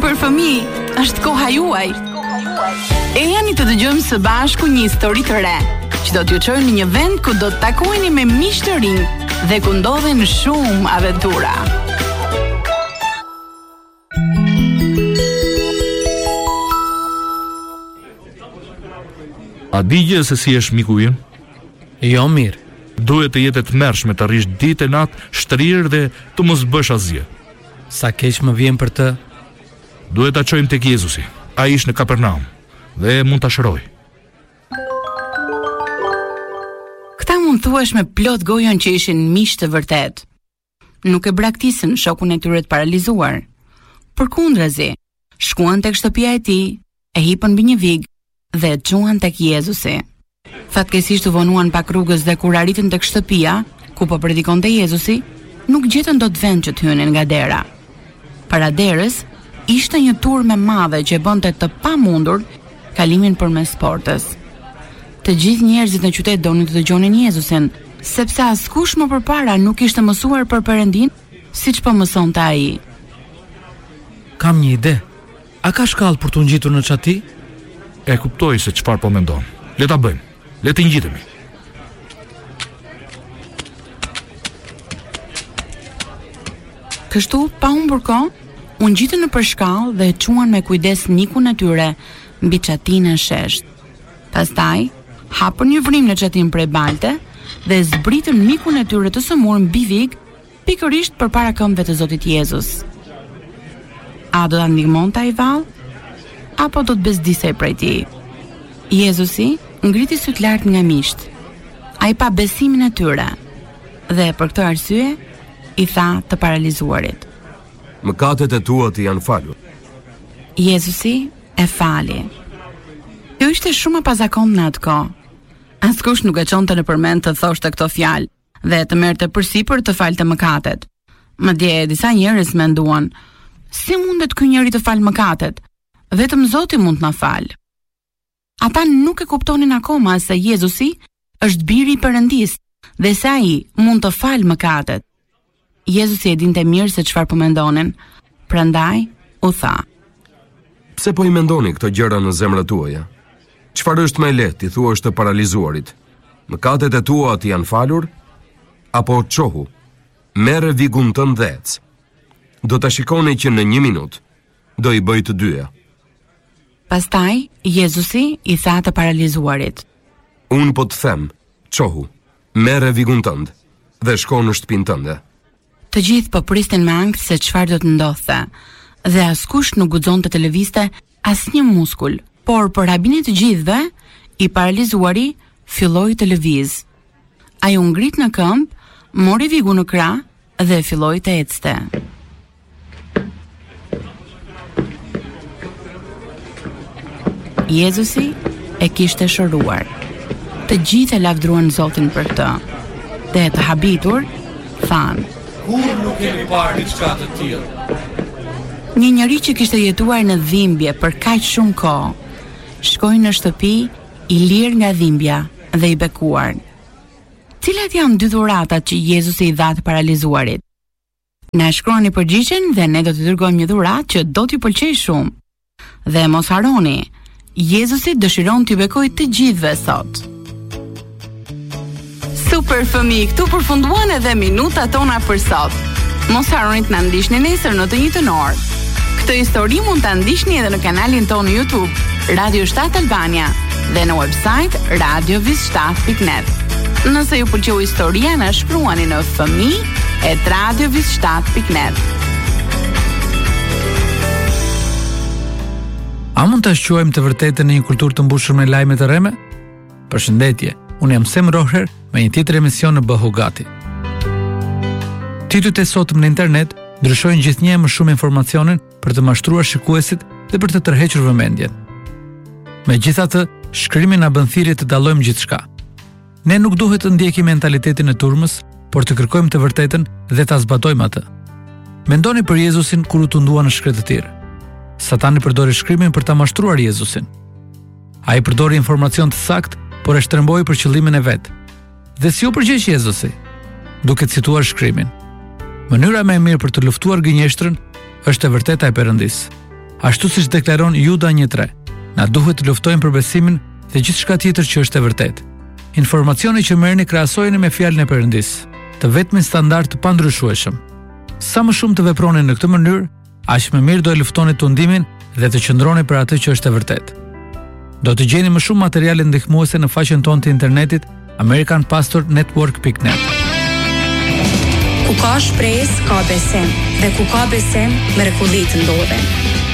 Super fëmijë, është koha juaj. E jani të dëgjojmë së bashku një histori të re, që do t'ju çojë në një vend ku do të takoheni me miq të rinj dhe ku ndodhen shumë aventura. A digje se si është miku im? Jo mirë. Duhet të jetë të mërshme të rish ditë e natë shtrirë dhe të mos bësh asgjë. Sa keq më vjen për të. Duhet ta çojmë tek Jezusi. Ai ishte në Kapernaum dhe mund ta shëroj. Këta mund thuash me plot gojën që ishin miq të vërtet. Nuk e braktisën shokun e tyre të paralizuar. Përkundrazi, shkuan tek shtëpia e tij, e hipën mbi një vigë dhe e çuan tek Jezusi. Fatkeqësisht u vonuan pak rrugës dhe kur arritën tek shtëpia, ku po predikonte Jezusi, nuk gjetën dot vend që të hynin nga dera. Para derës ishte një turmë e madhe që bënte të pamundur kalimin përmes portës. Të gjithë njerëzit në qytet donin të dëgjonin Jezusin, sepse askush më përpara nuk ishte mësuar për Perëndin siç po mësonte ai. Kam një ide. A ka shkallë për të ngjitur në çati? E kuptoj se çfarë po mendon. Le ta bëjmë. Le të ngjitemi. Kështu, pa humbur kohë, u ngjitën në përshkallë dhe e çuan me kujdes nikun e tyre mbi çatinë e shesht. Pastaj, hapën një vrim në çatin prej balte dhe zbritën mikun e tyre të sëmur mbi vigë, pikërisht përpara këmbëve të Zotit Jezus. A do ta ndihmonte ai vallë? Apo do të bezdisej prej tij? Jezusi ngriti syt lart nga miqt. Ai pa besimin e tyre dhe për këtë arsye i tha të paralizuarit: Mëkatet e tua të janë falur. Jezusi e fali. Kjo ishte shumë e pazakontë në atë kohë. Askush nuk e çonte në përmend të thoshte këto fjalë dhe të merrte përsipër të falte mëkatet. Madje disa njerëz menduan: si mundet ky njeri të falë mëkatet? Vetëm Zoti mund të na falë. Ata nuk e kuptonin akoma se Jezusi është biri i Perëndisë dhe se ai mund të falë mëkatet. Jezusi e dinte mirë se çfarë po mendonin, prandaj u tha: Pse po i mendoni këto gjëra në zemrat tuaja? Çfarë është më e lehtë i thuash të paralizuarit? Mëkatet e tua të janë falur? Apo çohu, merre vigun tënd dhe ec. Do ta shikoni që në 1 minutë do i bëj të dyja. Pastaj Jezusi i tha të paralizuarit: Unë po të them, çohu, merre vigun tënd dhe shko në shtëpinë tënde. Të gjithë po prisnin me ankth se çfarë do të ndodhte, dhe askush nuk guxonte të lëvizte asnjë muskul, por për habinë të gjithëve, i paralizuari filloi të lëviz. Ai u ngrit në këmbë, mori vigun në krah dhe filloi të ecte. Jezusi e kishte shëruar. Të gjithë e lavdruan Zotin për këtë. Dhe të habitur thanë: Kur nuk kemi parë diçka të tillë. Një njeri që kishte jetuar në dhimbje për kaq shumë kohë, shkoi në shtëpi i lirë nga dhimbja dhe i bekuar. Cilat janë 2 dhuratat që Jezusi i dha të paralizuarit? Na shkruani përgjigjen dhe ne do t'i dërgojmë një dhuratë që do t'ju pëlqejë shumë. Dhe mos harroni, Jezusi dëshiron t'ju bekojë të gjithëve sot. Super fëmijë, këtu përfunduan edhe minutat tona për sot. Mos harroni të na ndiqni nesër në të njëjtën orë. Këtë histori mund ta ndiqni edhe në kanalin tonë në YouTube, Radio 7 Albania, dhe në website radiovis7.net. Nëse ju pëlqeu historia, na shkruani në fëmijë@radiovis7.net. A mund ta shquajmë të vërtetën në një kulturë të mbushur me lajme të rreme? Përshëndetje, unë jam Sem Roher me një tjetër emision në Bëhu Gati. Titujt e sotëm në internet ndryshojnë gjithnjë më shumë informacionin për të mashtruar shikuesit dhe për të tërhequr vëmendjen. Megjithatë, shkrimi na bën thirrje të dallojmë gjithçka. Ne nuk duhet të ndjekim mentalitetin e turmës, por të kërkojmë të vërtetën dhe ta zbatojmë atë. Mendoni për Jezusin kur u tundua në shkretëtir. Satani përdori shkrimin për ta mashtruar Jezusin. Ai përdori informacion të saktë, por e shtremboi për qëllimin e vet. Dhe si u përgjigj Jezusi? Duke cituar shkrimin: Mënyra më e mirë për të luftuar gënjeshtrën është e vërteta e Perëndisë. Ashtu siç deklaron Juda 1:3, na duhet të luftojmë për besimin dhe gjithçka tjetër që është e vërtetë. Informacioni që merrni krahasojeni me fjalën e Perëndis, të vetmin standard të pandryshueshëm. Sa më shumë të veproni në këtë mënyrë, aq më mirë do e luftoni tundimin dhe të qëndroni për atë që është e vërtetë. Do të gjeni më shumë materiale ndihmuese në faqen tonë të internetit americanpastornetwork.net. Ku ka shpresë, ka besim, dhe ku ka besim, mrekulli të ndodhen.